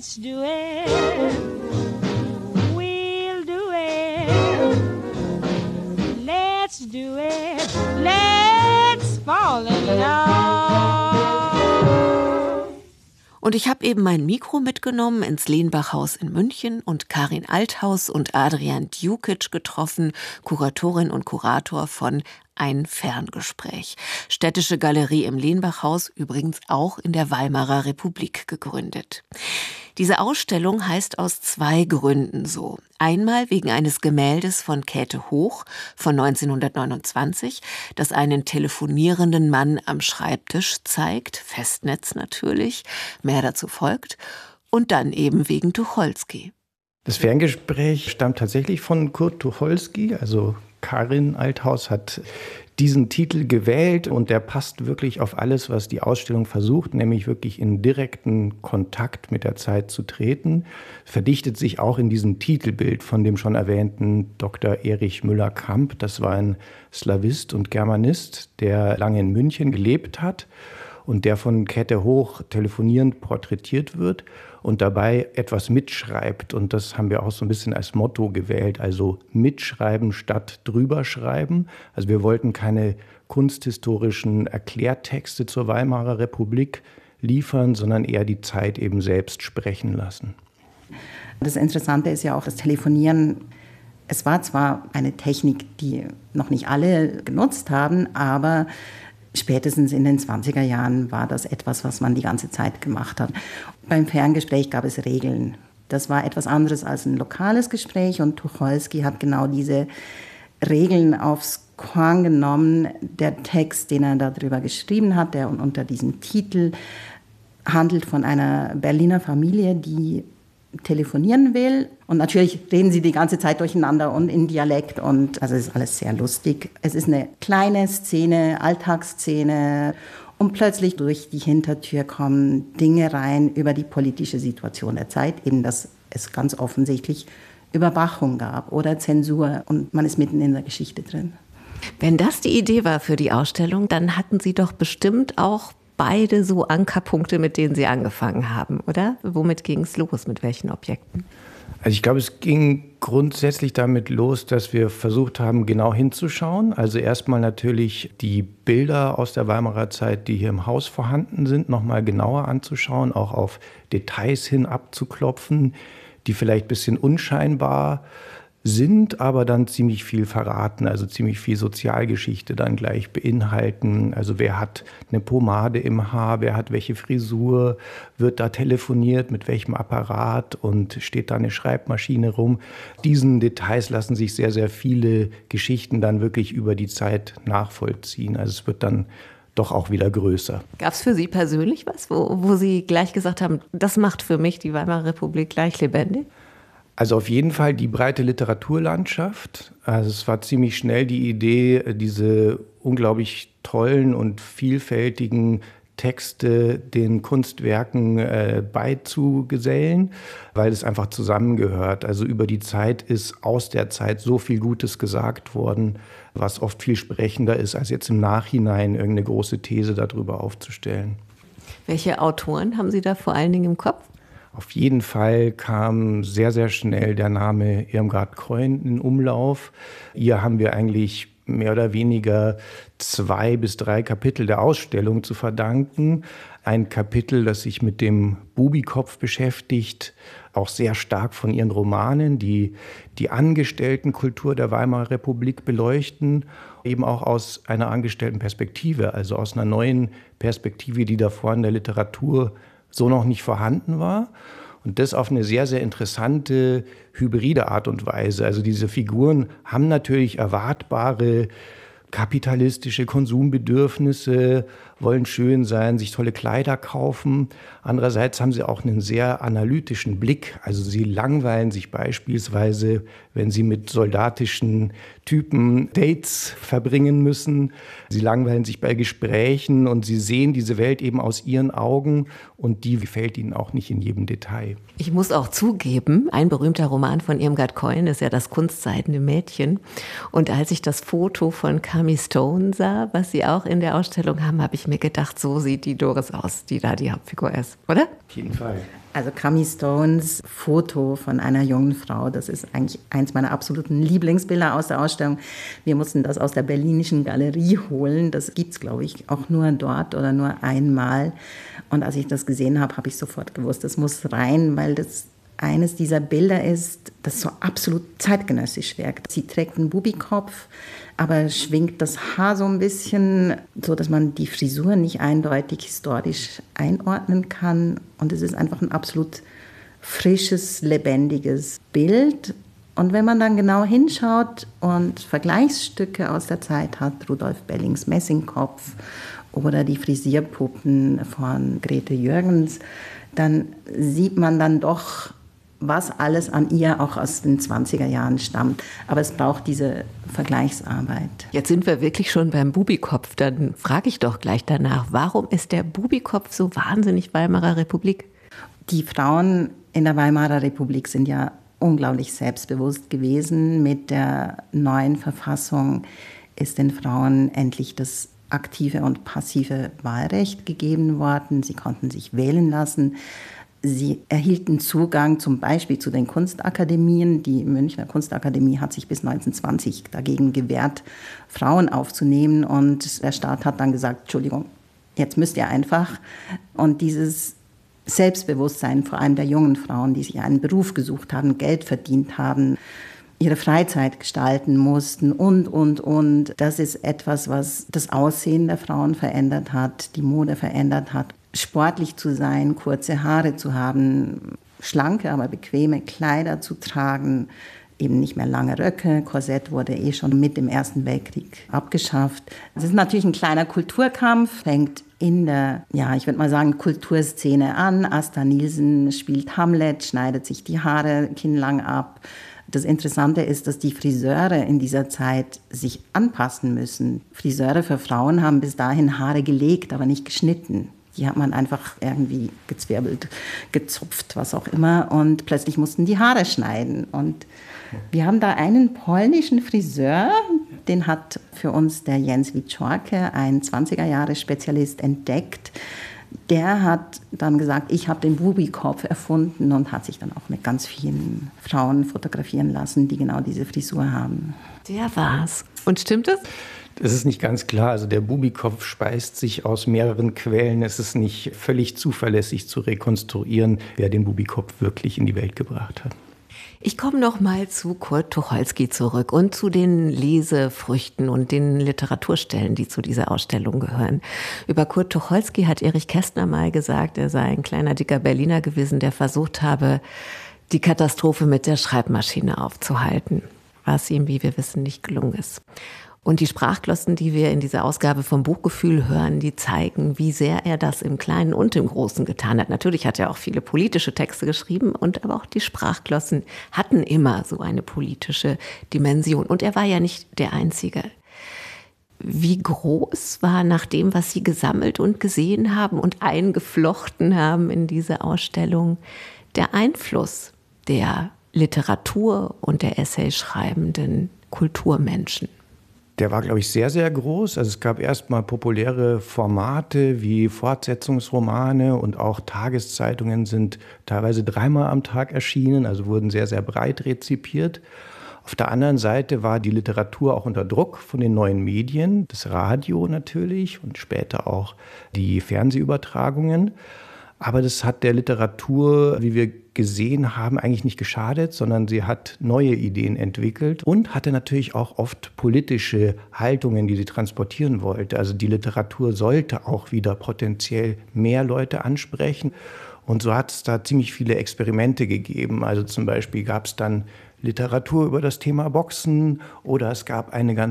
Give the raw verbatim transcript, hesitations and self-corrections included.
Let's do it. We'll do it. Let's do it. Let's fall in love. Und ich habe eben mein Mikro mitgenommen ins Lenbachhaus in München und Karin Althaus und Adrian Djukic getroffen, Kuratorin und Kurator von Ein Ferngespräch. Städtische Galerie im Lenbachhaus, übrigens auch in der Weimarer Republik gegründet. Diese Ausstellung heißt aus zwei Gründen so. Einmal wegen eines Gemäldes von Käthe Hoch von neunzehnhundertneunundzwanzig, das einen telefonierenden Mann am Schreibtisch zeigt, Festnetz natürlich, mehr dazu folgt, und dann eben wegen Tucholsky. Das Ferngespräch stammt tatsächlich von Kurt Tucholsky, also Karin Althaus hat diesen Titel gewählt und der passt wirklich auf alles, was die Ausstellung versucht, nämlich wirklich in direkten Kontakt mit der Zeit zu treten. Verdichtet sich auch in diesem Titelbild von dem schon erwähnten Doktor Erich Müller-Kamp. Das war ein Slawist und Germanist, der lange in München gelebt hat und der von Käthe Hoch telefonierend porträtiert wird und dabei etwas mitschreibt. Und das haben wir auch so ein bisschen als Motto gewählt, also mitschreiben statt drüberschreiben. Also wir wollten keine kunsthistorischen Erklärtexte zur Weimarer Republik liefern, sondern eher die Zeit eben selbst sprechen lassen. Das Interessante ist ja auch das Telefonieren. Es war zwar eine Technik, die noch nicht alle genutzt haben, aber spätestens in den zwanziger Jahren war das etwas, was man die ganze Zeit gemacht hat. Beim Ferngespräch gab es Regeln. Das war etwas anderes als ein lokales Gespräch und Tucholsky hat genau diese Regeln aufs Korn genommen. Der Text, den er darüber geschrieben hat, der unter diesem Titel handelt von einer Berliner Familie, die telefonieren will. Und natürlich reden sie die ganze Zeit durcheinander und in Dialekt. Und also es ist alles sehr lustig. Es ist eine kleine Szene, Alltagsszene. Und plötzlich durch die Hintertür kommen Dinge rein über die politische Situation der Zeit. Eben, dass es ganz offensichtlich Überwachung gab oder Zensur. Und man ist mitten in der Geschichte drin. Wenn das die Idee war für die Ausstellung, dann hatten Sie doch bestimmt auch beide so Ankerpunkte, mit denen Sie angefangen haben, oder? Womit ging es los? Mit welchen Objekten? Also ich glaube, es ging grundsätzlich damit los, dass wir versucht haben, genau hinzuschauen. Also erstmal natürlich die Bilder aus der Weimarer Zeit, die hier im Haus vorhanden sind, nochmal genauer anzuschauen, auch auf Details hin abzuklopfen, die vielleicht ein bisschen unscheinbar sind, aber dann ziemlich viel verraten, also ziemlich viel Sozialgeschichte dann gleich beinhalten. Also wer hat eine Pomade im Haar, wer hat welche Frisur, wird da telefoniert, mit welchem Apparat und steht da eine Schreibmaschine rum. Diesen Details lassen sich sehr, sehr viele Geschichten dann wirklich über die Zeit nachvollziehen. Also es wird dann doch auch wieder größer. Gab es für Sie persönlich was, wo, wo Sie gleich gesagt haben, das macht für mich die Weimarer Republik gleich lebendig? Also auf jeden Fall die breite Literaturlandschaft. Also es war ziemlich schnell die Idee, diese unglaublich tollen und vielfältigen Texte den Kunstwerken äh, beizugesellen, weil es einfach zusammengehört. Also über die Zeit ist aus der Zeit so viel Gutes gesagt worden, was oft viel sprechender ist, als jetzt im Nachhinein irgendeine große These darüber aufzustellen. Welche Autoren haben Sie da vor allen Dingen im Kopf? Auf jeden Fall kam sehr, sehr schnell der Name Irmgard Keun in Umlauf. Ihr haben wir eigentlich mehr oder weniger zwei bis drei Kapitel der Ausstellung zu verdanken. Ein Kapitel, das sich mit dem Bubikopf beschäftigt, auch sehr stark von ihren Romanen, die die Angestelltenkultur der Weimarer Republik beleuchten, eben auch aus einer Angestelltenperspektive, also aus einer neuen Perspektive, die davor in der Literatur so noch nicht vorhanden war. Und das auf eine sehr, sehr interessante, hybride Art und Weise. Also diese Figuren haben natürlich erwartbare kapitalistische Konsumbedürfnisse, wollen schön sein, sich tolle Kleider kaufen. Andererseits haben sie auch einen sehr analytischen Blick. Also sie langweilen sich beispielsweise, wenn sie mit soldatischen Typen Dates verbringen müssen. Sie langweilen sich bei Gesprächen und sie sehen diese Welt eben aus ihren Augen und die gefällt ihnen auch nicht in jedem Detail. Ich muss auch zugeben, ein berühmter Roman von Irmgard Keun ist ja Das kunstseidene Mädchen. Und als ich das Foto von Cami Stone sah, was Sie auch in der Ausstellung haben, habe ich mir gedacht, so sieht die Doris aus, die da die Hauptfigur ist, oder? Auf jeden Fall. Also Cami Stones Foto von einer jungen Frau, das ist eigentlich eins meiner absoluten Lieblingsbilder aus der Ausstellung. Wir mussten das aus der Berlinischen Galerie holen. Das gibt es, glaube ich, auch nur dort oder nur einmal. Und als ich das gesehen habe, habe ich sofort gewusst, das muss rein, weil das eines dieser Bilder ist, das so absolut zeitgenössisch wirkt. Sie trägt einen Bubikopf, aber schwingt das Haar so ein bisschen, so dass man die Frisur nicht eindeutig historisch einordnen kann. Und es ist einfach ein absolut frisches, lebendiges Bild. Und wenn man dann genau hinschaut und Vergleichsstücke aus der Zeit hat, Rudolf Bellings Messingkopf oder die Frisierpuppen von Grete Jürgens, dann sieht man dann doch, was alles an ihr auch aus den zwanziger Jahren stammt. Aber es braucht diese Vergleichsarbeit. Jetzt sind wir wirklich schon beim Bubikopf. Dann frage ich doch gleich danach, warum ist der Bubikopf so wahnsinnig Weimarer Republik? Die Frauen in der Weimarer Republik sind ja unglaublich selbstbewusst gewesen. Mit der neuen Verfassung ist den Frauen endlich das aktive und passive Wahlrecht gegeben worden. Sie konnten sich wählen lassen. Sie erhielten Zugang zum Beispiel zu den Kunstakademien. Die Münchner Kunstakademie hat sich bis neunzehnhundertzwanzig dagegen gewehrt, Frauen aufzunehmen. Und der Staat hat dann gesagt, Entschuldigung, jetzt müsst ihr einfach. Und dieses Selbstbewusstsein, vor allem der jungen Frauen, die sich einen Beruf gesucht haben, Geld verdient haben, ihre Freizeit gestalten mussten und, und, und. Das ist etwas, was das Aussehen der Frauen verändert hat, die Mode verändert hat. Sportlich zu sein, kurze Haare zu haben, schlanke, aber bequeme Kleider zu tragen, eben nicht mehr lange Röcke. Korsett wurde eh schon mit dem Ersten Weltkrieg abgeschafft. Es ist natürlich ein kleiner Kulturkampf, fängt in der, ja, ich würde mal sagen, Kulturszene an. Asta Nielsen spielt Hamlet, schneidet sich die Haare kinnlang ab. Das Interessante ist, dass die Friseure in dieser Zeit sich anpassen müssen. Friseure für Frauen haben bis dahin Haare gelegt, aber nicht geschnitten. Die hat man einfach irgendwie gezwirbelt, gezupft, was auch immer. Und plötzlich mussten die Haare schneiden. Und wir haben da einen polnischen Friseur, den hat für uns der Jens Wieczorke, ein zwanziger-Jahre-Spezialist, entdeckt. Der hat dann gesagt, ich habe den Bubikopf erfunden und hat sich dann auch mit ganz vielen Frauen fotografieren lassen, die genau diese Frisur haben. Der war's. Und stimmt es? Es ist nicht ganz klar. Also der Bubikopf speist sich aus mehreren Quellen. Es ist nicht völlig zuverlässig zu rekonstruieren, wer den Bubikopf wirklich in die Welt gebracht hat. Ich komme noch mal zu Kurt Tucholsky zurück und zu den Lesefrüchten und den Literaturstellen, die zu dieser Ausstellung gehören. Über Kurt Tucholsky hat Erich Kästner mal gesagt, er sei ein kleiner, dicker Berliner gewesen, der versucht habe, die Katastrophe mit der Schreibmaschine aufzuhalten, was ihm, wie wir wissen, nicht gelungen ist. Und die Sprachglossen, die wir in dieser Ausgabe vom Buchgefühl hören, die zeigen, wie sehr er das im Kleinen und im Großen getan hat. Natürlich hat er auch viele politische Texte geschrieben, und aber auch die Sprachglossen hatten immer so eine politische Dimension. Und er war ja nicht der Einzige. Wie groß war nach dem, was Sie gesammelt und gesehen haben und eingeflochten haben in diese Ausstellung, der Einfluss der Literatur und der Essayschreibenden Kulturmenschen? Der war, glaube ich, sehr, sehr groß. Also es gab erstmal populäre Formate wie Fortsetzungsromane, und auch Tageszeitungen sind teilweise dreimal am Tag erschienen, also wurden sehr, sehr breit rezipiert. Auf der anderen Seite war die Literatur auch unter Druck von den neuen Medien, das Radio natürlich und später auch die Fernsehübertragungen. Aber das hat der Literatur, wie wir gesehen haben, eigentlich nicht geschadet, sondern sie hat neue Ideen entwickelt und hatte natürlich auch oft politische Haltungen, die sie transportieren wollte. Also die Literatur sollte auch wieder potenziell mehr Leute ansprechen. Und so hat es da ziemlich viele Experimente gegeben. Also zum Beispiel gab es dann Literatur über das Thema Boxen, oder es gab eine ganz